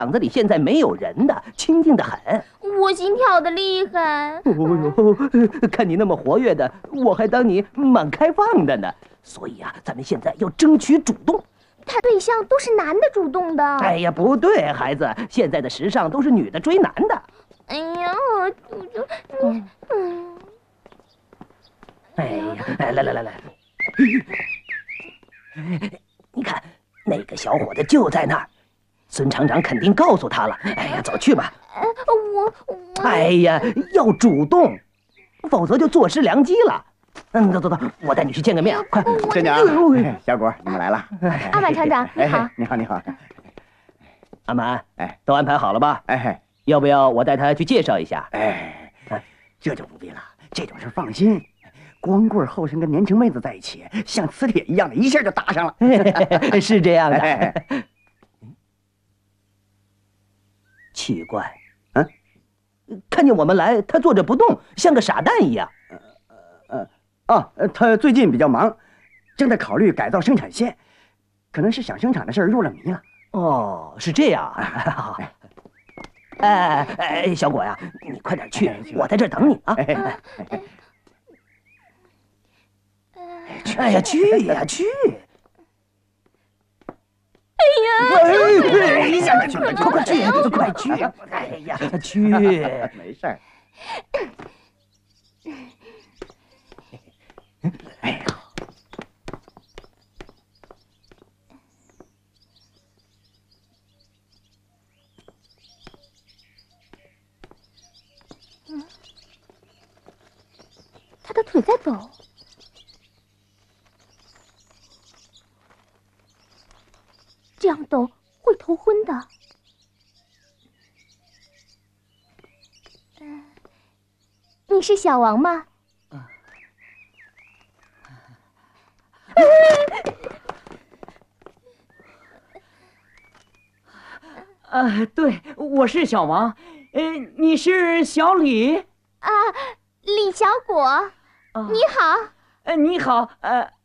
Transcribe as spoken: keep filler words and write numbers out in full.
厂子里现在没有人的，清静的很。 我心跳的厉害。 哦呦，看你那么活跃的，我还当你蛮开放的呢。所以啊，咱们现在要争取主动。 他对象都是男的主动的。 哎呀，不对，孩子，现在的时尚都是女的追男的。 哎呀，我就嗯嗯。 哎呀，来来来来来，你看那个小伙子就在那儿。 孙厂长肯定告诉他了。哎呀，走去吧。 呃，我我。哎呀，要主动，否则就坐失良机了。嗯，走走走，我带你去见个面。快， 镇长、小果，你们来了。 阿满厂长，你好。 你好，你好。 阿满，哎，都安排好了吧？ 哎， 要不要我带他去介绍一下？ 哎，这就不必了，这种事放心。 光棍后生跟年轻妹子在一起，像磁铁一样的，一下就打上了。 是这样的。奇怪，嗯，看见我们来，他坐着不动，像个傻蛋一样。 呃呃啊，他最近比较忙，正在考虑改造生产线，可能是想生产的事入了迷了。 哦，是这样啊。哎哎，小果呀，你快点去，我在这儿等你啊。 哎呀，去呀去！ 哎呀， 哎呀，去，快快去，快去！哎呀，去！ 没事儿。哎呀， 嗯，他的腿在抖。 这样抖会头昏的。嗯，你是小王吗？啊。 啊，对，我是小王。呃，你是小李？ 啊，李小果。哦、你好。 呃，你好。呃，